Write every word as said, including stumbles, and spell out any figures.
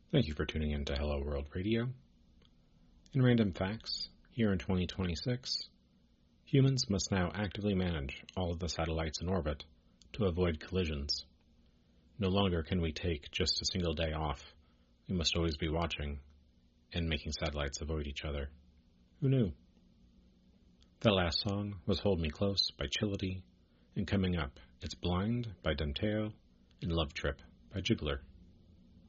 Thank you for tuning in to Hello World Radio. In Random Facts, here in twenty twenty-six, humans must now actively manage all of the satellites in orbit to avoid collisions. No longer can we take just a single day off. We must always be watching and making satellites avoid each other. Who knew? That last song was Hold Me Close by Chility, and coming up, it's Blind by Danteo and Love Trip by Jiggler.